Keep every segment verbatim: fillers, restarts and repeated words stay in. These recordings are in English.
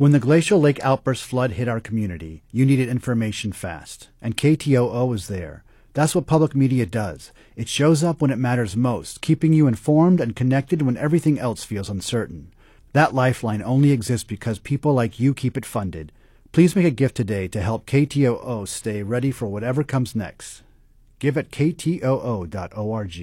When the Glacial Lake outburst flood hit our community, you needed information fast, and K T O O was there. That's what public media does. It shows up when it matters most, keeping you informed and connected when everything else feels uncertain. That lifeline only exists because people like you keep it funded. Please make a gift today to help K T O O stay ready for whatever comes next. Give at k t o o dot org.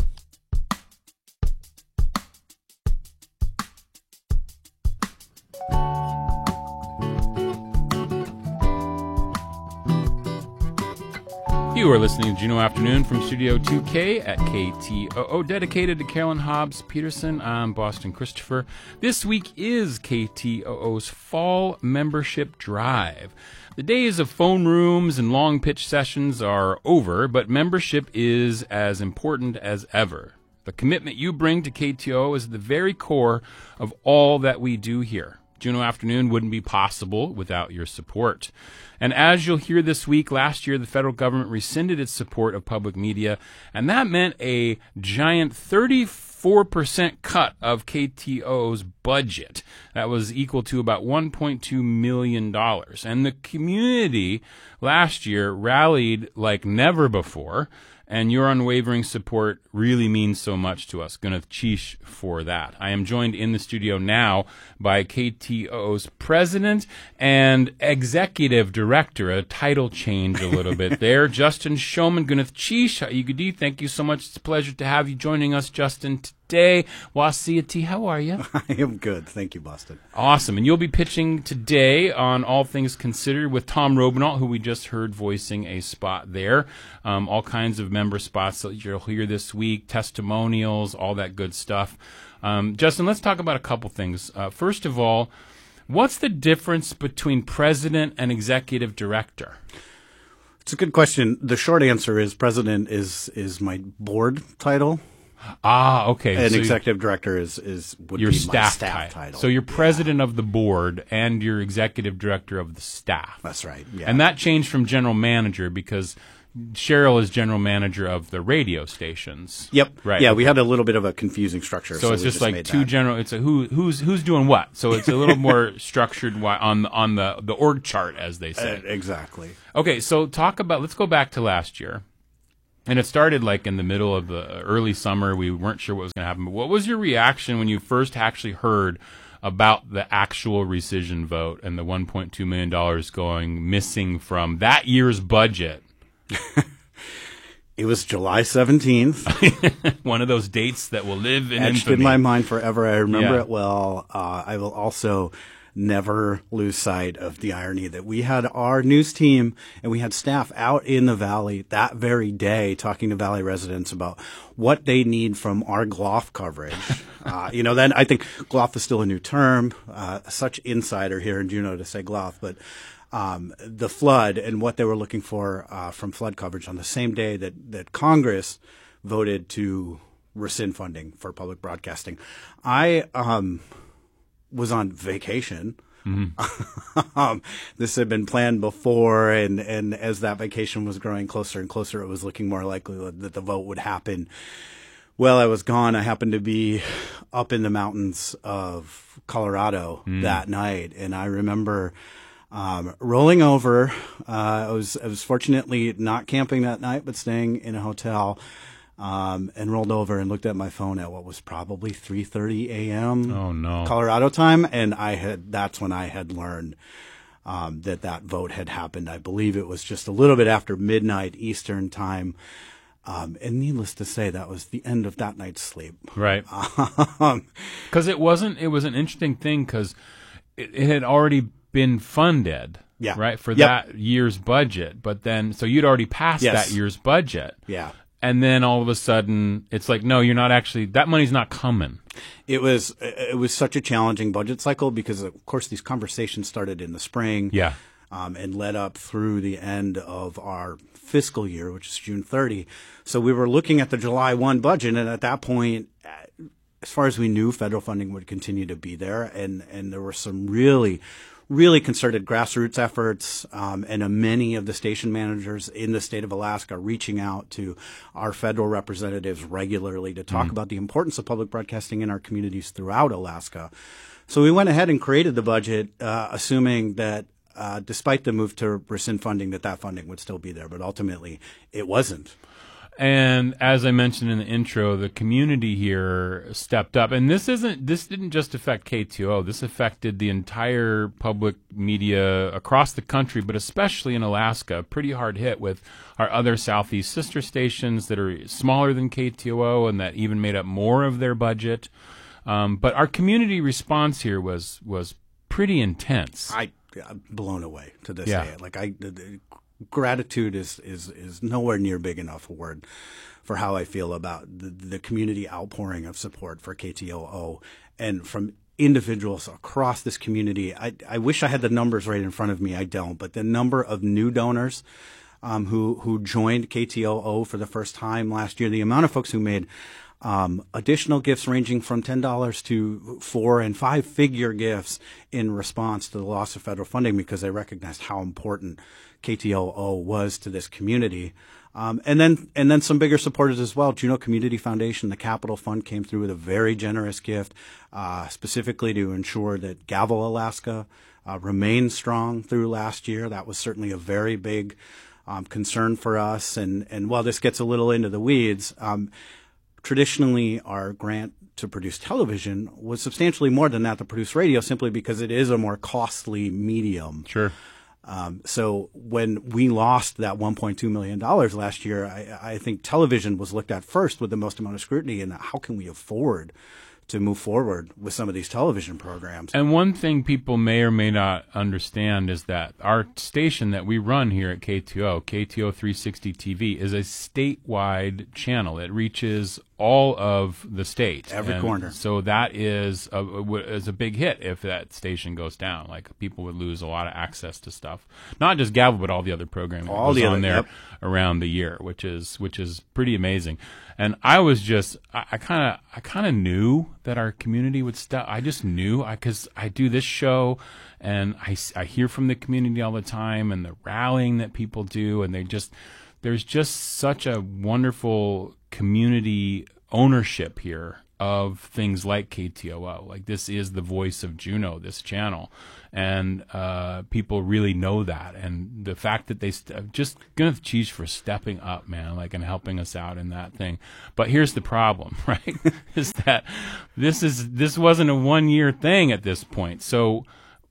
You are listening to Juneau Afternoon from Studio two K at K T O O, dedicated to Carolyn Hobbs Peterson. I'm Boston Christopher. This week is K T O O's Fall Membership Drive. The days of phone rooms and long pitch sessions are over, but membership is as important as ever. The commitment you bring to K T O O is the very core of all that we do here. Juneau Afternoon wouldn't be possible without your support. And as you'll hear this week, last year the federal government rescinded its support of public media, and that meant a giant thirty-four percent cut of K T O O's budget. That was equal to about one point two million dollars. And the community last year rallied like never before, and your unwavering support really means so much to us. Gwyneth Chish for that. I am joined in the studio now by K T O O's president and executive director, a title change a little bit there, Justin Showman. Gwyneth Chish, Igudi, thank you so much. It's a pleasure to have you joining us, Justin, today. Wasiati, how are you? I am good. Thank you, Boston. Awesome. And you'll be pitching today on All Things Considered with Tom Robinault, who we just heard voicing a spot there. Um, all kinds of member spots that you'll hear this week, testimonials, all that good stuff. Um, Justin, let's talk about a couple things. Uh, first of all, what's the difference between president and executive director? It's a good question. The short answer is president is is my board title. Ah, okay. And so executive director is, is would your be staff, my staff title. title. So you're president yeah. of the board and you're executive director of the staff. That's right. Yeah. And that changed from general manager because Cheryl is general manager of the radio stations. Yep. Right. Yeah, we had a little bit of a confusing structure. So, so it's we just, just like two that. general. It's a who who's who's doing what. So it's a little more structured on the on the the org chart, as they say. Uh, exactly. Okay. So talk about. Let's go back to last year. And it started like in the middle of the early summer. We weren't sure what was going to happen. But what was your reaction when you first actually heard about the actual rescission vote and the one point two million dollars going missing from that year's budget? It was July seventeenth. One of those dates that will live in Etched infamy. in my mind forever. I remember Yeah. it well. Uh, I will also never lose sight of the irony that we had our news team and we had staff out in the Valley that very day talking to Valley residents about what they need from our G L O F coverage. uh, you know, then I think G L O F is still a new term, uh, such insider here in Juneau to say G L O F, but um, the flood and what they were looking for uh, from flood coverage on the same day that, that Congress voted to rescind funding for public broadcasting. I, um, was on vacation. Mm-hmm. um, this had been planned before, and, and as that vacation was growing closer and closer, it was looking more likely that the vote would happen. While I was gone, I happened to be up in the mountains of Colorado mm. that night, and I remember um, rolling over. Uh, I was I was fortunately not camping that night, but staying in a hotel. Um, and rolled over and looked at my phone at what was probably three thirty a.m. Oh no, Colorado time, and I had that's when I had learned um, that that vote had happened. I believe it was just a little bit after midnight Eastern time, um, and needless to say, that was the end of that night's sleep. Right, um, because it wasn't. It was an interesting thing because it, it had already been funded. Yeah. Right for yep. that year's budget, but then so you'd already passed yes. that year's budget. Yeah. And then all of a sudden, it's like, no, you're not actually, that money's not coming. It was it was such a challenging budget cycle because, of course, these conversations started in the spring yeah. um, and led up through the end of our fiscal year, which is June thirtieth. So we were looking at the July first budget, and at that point, as far as we knew, federal funding would continue to be there, and, and there were some really really concerted grassroots efforts, um, and uh, many of the station managers in the state of Alaska reaching out to our federal representatives regularly to talk mm. about the importance of public broadcasting in our communities throughout Alaska. So we went ahead and created the budget, uh, assuming that uh, despite the move to rescind funding, that that funding would still be there. But ultimately, it wasn't. And as I mentioned in the intro, the community here stepped up. And this isn't this didn't just affect K T O O. This affected the entire public media across the country, but especially in Alaska. Pretty hard hit with our other Southeast sister stations that are smaller than K T O O and that even made up more of their budget. Um, but our community response here was was pretty intense. I, I'm blown away to this Yeah. day. Like I. The, the, Gratitude is, is, is nowhere near big enough a word for how I feel about the, the community outpouring of support for K T O O and from individuals across this community. I, I wish I had the numbers right in front of me. I don't, but the number of new donors um, who, who joined K T O O for the first time last year, the amount of folks who made Um, additional gifts ranging from ten dollars to four and five figure gifts in response to the loss of federal funding because they recognized how important K T O O was to this community. Um, and then, and then some bigger supporters as well. Juneau Community Foundation, the Capital Fund came through with a very generous gift, uh, specifically to ensure that Gavel, Alaska, uh, remained strong through last year. That was certainly a very big, um, concern for us. And, and while this gets a little into the weeds, um, traditionally, our grant to produce television was substantially more than that to produce radio simply because it is a more costly medium. Sure. Um, so when we lost that one point two million dollars last year, I, I think television was looked at first with the most amount of scrutiny and how can we afford to move forward with some of these television programs. And one thing people may or may not understand is that our station that we run here at K T O O, K T O three sixty T V, is a statewide channel. It reaches all of the state. Every and corner. So that is a, is a big hit if that station goes down. Like, people would lose a lot of access to stuff. Not just Gavel, but all the other programming that All goes the on other- there yep. around the year, which is which is pretty amazing. And I was just, I kind of, I kind of knew that our community would step. I just knew, because I, I do this show, and I, I hear from the community all the time, and the rallying that people do, and they just, there's just such a wonderful community ownership here of things like K T O O. Like, this is the voice of Juneau, this channel. And uh, people really know that. And the fact that they st- just gonna cheese for stepping up, man, like, and helping us out in that thing. But here's the problem, right? is that this is this wasn't a one year thing at this point. So,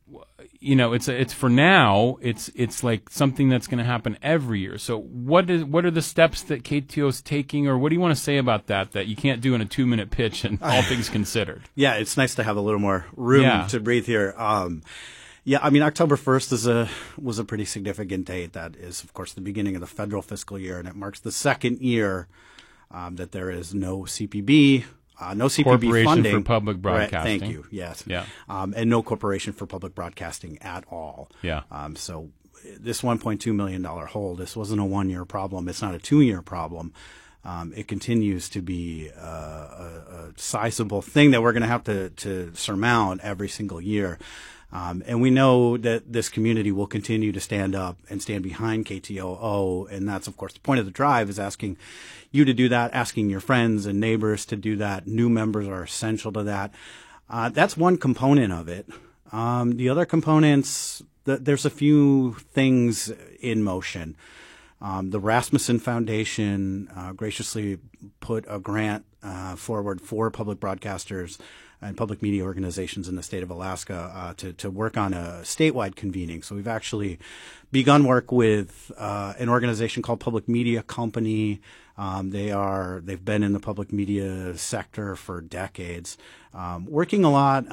you know, it's a, it's for now. It's it's like something that's going to happen every year. So what is what are the steps that K T O is taking, or what do you want to say about that? That you can't do in a two minute pitch, and all things considered. Yeah, it's nice to have a little more room Yeah. to breathe here. Um, yeah, I mean, October first is a was a pretty significant date. That is, of course, the beginning of the federal fiscal year, and it marks the second year um, that there is no C P B. Uh, no C P B Corporation funding for Public Broadcasting. Right, thank you. Yes. Yeah. Um, and no Corporation for Public Broadcasting at all. Yeah. Um, so this one point two million dollars hole, this wasn't a one-year problem. It's not a two-year problem. Um, it continues to be uh, a, a sizable thing that we're going to have to to surmount every single year. Um, and we know that this community will continue to stand up and stand behind K T O O. And that's, of course, the point of the drive, is asking you to do that, asking your friends and neighbors to do that. New members are essential to that. Uh, that's one component of it. Um, the other components, th- there's a few things in motion. Um, the Rasmussen Foundation uh, graciously put a grant uh, forward for public broadcasters and public media organizations in the state of Alaska uh, to, to work on a statewide convening. So we've actually begun work with uh, an organization called Public Media Company. Um, they are, they've been in the public media sector for decades, um, working a lot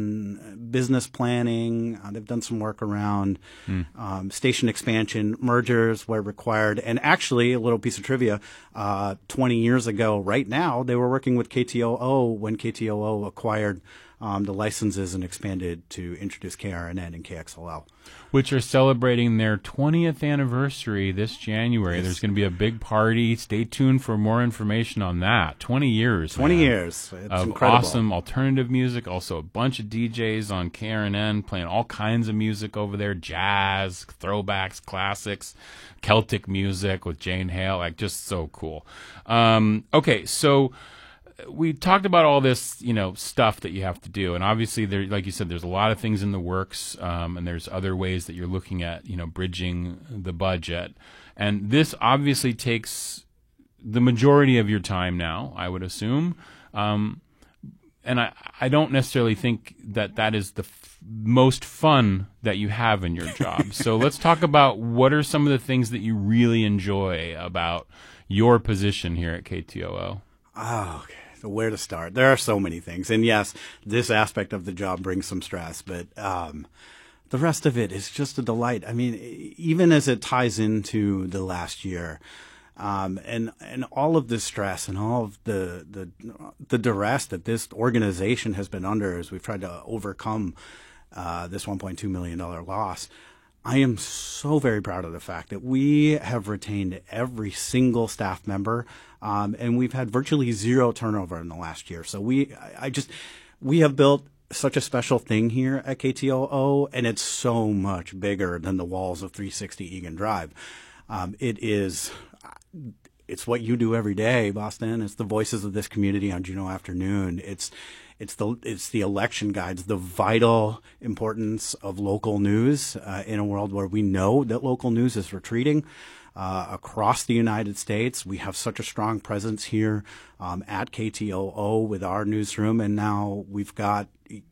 on business planning. Uh, they've done some work around mm. um, station expansion, mergers where required. And actually, a little piece of trivia, uh, twenty years ago, right now, they were working with K T O O when K T O O acquired um, the licenses and expanded to introduce K R N N and K X L L. Which are celebrating their twentieth anniversary this January. Yes. There's going to be a big party. Stay tuned for more information on that. twenty years. twenty man, years. It's of incredible. Awesome alternative music. Also a bunch of D Js on K R N N playing all kinds of music over there. Jazz, throwbacks, classics, Celtic music with Jane Hale. Like, just so cool. Um, okay, so we talked about all this, you know, stuff that you have to do, and obviously, there, like you said, there's a lot of things in the works, um, and there's other ways that you're looking at, you know, bridging the budget, and this obviously takes the majority of your time now, I would assume, um, and I, I don't necessarily think that that is the f- most fun that you have in your job. So let's talk about what are some of the things that you really enjoy about your position here at K T O O. Oh, okay. So where to start? There are so many things. And yes, this aspect of the job brings some stress, but um, the rest of it is just a delight. I mean, even as it ties into the last year, um, and and all of the stress and all of the, the the duress that this organization has been under as we've tried to overcome uh, this one point two million dollars loss, I am so very proud of the fact that we have retained every single staff member, um, and we've had virtually zero turnover in the last year. So we, I just, we have built such a special thing here at K T O O, and it's so much bigger than the walls of three sixty Egan Drive. Um, it is, it's what you do every day, Boston. It's the voices of this community on Juneau Afternoon. It's It's the it's the election guides, the vital importance of local news uh, in a world where we know that local news is retreating uh, across the United States. We have such a strong presence here um, at K T O O with our newsroom, and now we've got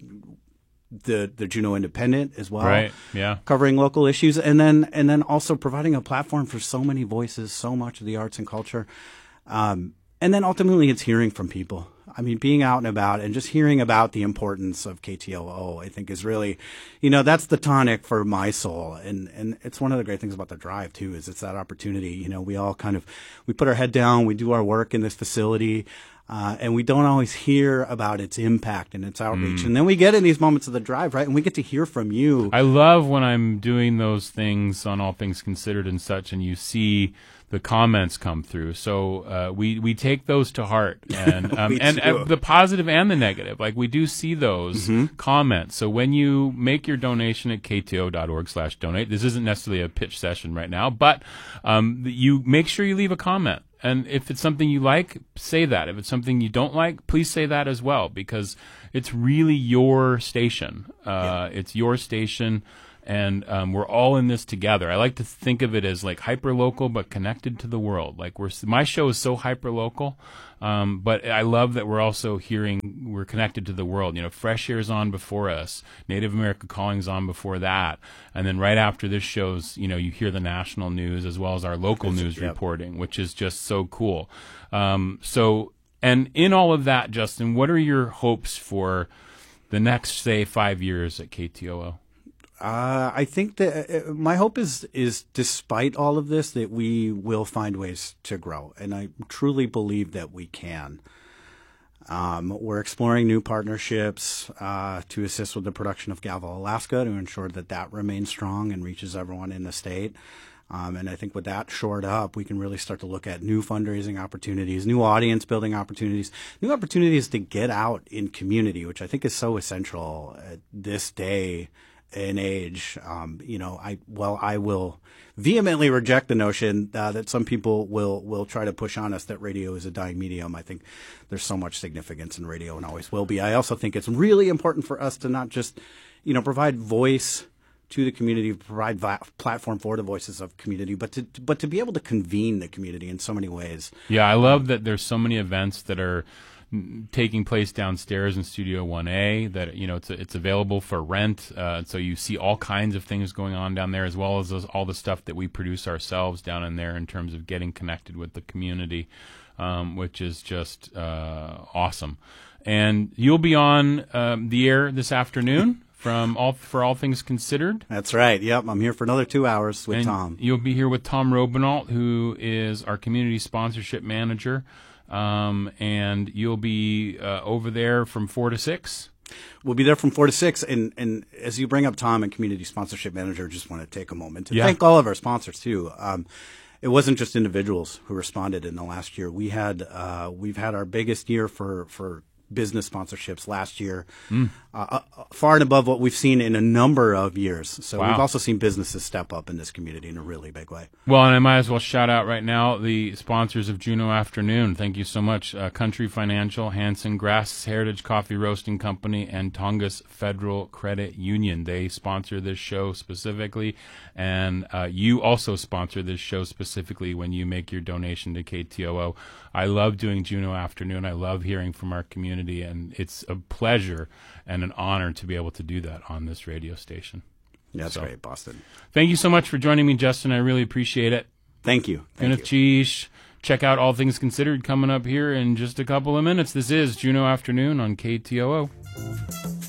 the the Juneau Independent as well, right? Yeah, covering local issues, and then and then also providing a platform for so many voices, so much of the arts and culture, um, and then ultimately it's hearing from people. I mean, being out and about and just hearing about the importance of K T O O, I think is really, you know, that's the tonic for my soul. And, and it's one of the great things about the drive too, is it's that opportunity. You know, we all kind of, we put our head down, we do our work in this facility, uh, and we don't always hear about its impact and its outreach. Mm. And then we get in these moments of the drive, right? And we get to hear from you. I love when I'm doing those things on All Things Considered and such, and you see the comments come through. So uh, we we take those to heart, and um, and uh, the positive and the negative. Like we do see those mm-hmm. comments. So when you make your donation at k t o dot org slash donate, this isn't necessarily a pitch session right now, but um, you make sure you leave a comment. And if it's something you like, say that. If it's something you don't like, please say that as well, because it's really your station. Uh, yeah. It's your station. And um, we're all in this together. I like to think of it as like hyper local, but connected to the world. Like we're my show is so hyper local, um, but I love that we're also hearing we're connected to the world. You know, Fresh Air's on before us, Native America Calling's on before that, and then right after this show's, you know, you hear the national news as well as our local news yep. reporting, which is just so cool. Um, so, and in all of that, Justin, what are your hopes for the next, say, five years at K T O O? Uh, I think that uh, my hope is, is despite all of this, that we will find ways to grow. And I truly believe that we can. Um, we're exploring new partnerships uh, to assist with the production of Galville, Alaska, to ensure that that remains strong and reaches everyone in the state. Um, and I think with that shored up, we can really start to look at new fundraising opportunities, new audience building opportunities, new opportunities to get out in community, which I think is so essential at this day and age. Um, you know, I well, I will vehemently reject the notion uh, that some people will will try to push on us that radio is a dying medium. I think there's so much significance in radio and always will be. I also think it's really important for us to not just, you know, provide voice to the community, provide vi- platform for the voices of community, but to but to be able to convene the community in so many ways. Yeah, I love that there's so many events that are taking place downstairs in Studio one A, that, you know, it's it's available for rent, uh, so you see all kinds of things going on down there, as well as those, all the stuff that we produce ourselves down in there in terms of getting connected with the community, um, which is just uh, awesome. And you'll be on um, the air this afternoon from all for All Things Considered. That's right. Yep, I'm here for another two hours with and Tom. You'll be here with Tom Robinault, who is our community sponsorship manager. Um, and you'll be uh, over there from four to six. We'll be there from four to six. And, and as you bring up Tom and community sponsorship manager, just want to take a moment to yeah. thank all of our sponsors too. Um, it wasn't just individuals who responded in the last year. We had uh, we've had our biggest year for for business sponsorships last year, mm. uh, far and above what we've seen in a number of years. So wow. we've also seen businesses step up in this community in a really big way. Well, and I might as well shout out right now the sponsors of Juneau Afternoon. Thank you so much. Uh, Country Financial, Hanson Grass, Heritage Coffee Roasting Company, and Tongass Federal Credit Union. They sponsor this show specifically, and uh, you also sponsor this show specifically when you make your donation to K T O O. I love doing Juneau Afternoon. I love hearing from our community, and it's a pleasure and an honor to be able to do that on this radio station. Yeah, that's so, great, Boston. Thank you so much for joining me, Justin. I really appreciate it. Thank you. Thank Gwyneth Cheesh. Check out All Things Considered coming up here in just a couple of minutes. This is Juneau Afternoon on K T O O.